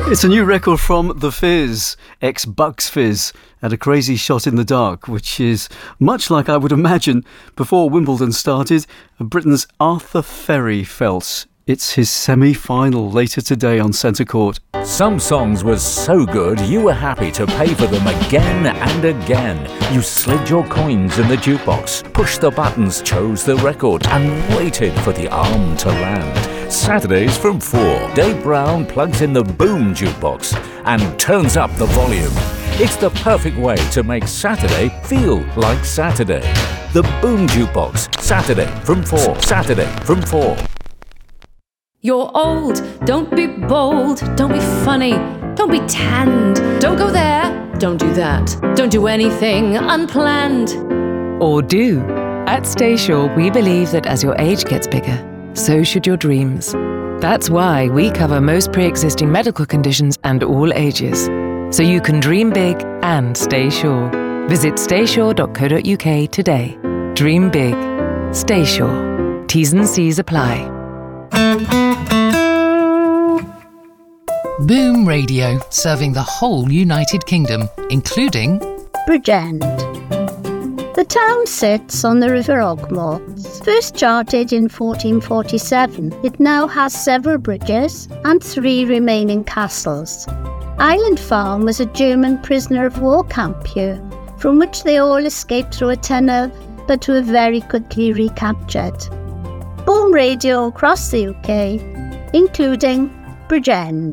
It's a new record from The Fizz, ex-Bucks Fizz, and a crazy shot in the dark, which is much like I would imagine before Wimbledon started, Britain's Arthur Ferry felt. It's his semi-final later today on Centre Court. Some songs were so good you were happy to pay for them again and again. You slid your coins in the jukebox, pushed the buttons, chose the record and waited for the arm to land. Saturdays from 4, Dave Brown plugs in the Boom Jukebox and turns up the volume. It's the perfect way to make Saturday feel like Saturday. The Boom Jukebox, Saturday from 4, Saturday from 4. You're old, don't be bold, don't be funny, don't be tanned, don't go there, don't do that, don't do anything unplanned. Or do. At StaySure, we believe that as your age gets bigger, so should your dreams. That's why we cover most pre-existing medical conditions and all ages. So you can dream big and stay sure. Visit staysure.co.uk today. Dream big. Stay sure. T's and C's apply. Boom Radio, serving the whole United Kingdom, including Bridgend. The town sits on the River Ogmore. First charted in 1447, it now has several bridges and 3 remaining castles. Island Farm was a German prisoner of war camp here, from which they all escaped through a tunnel, but were very quickly recaptured. Boom Radio across the UK, including Bridgend.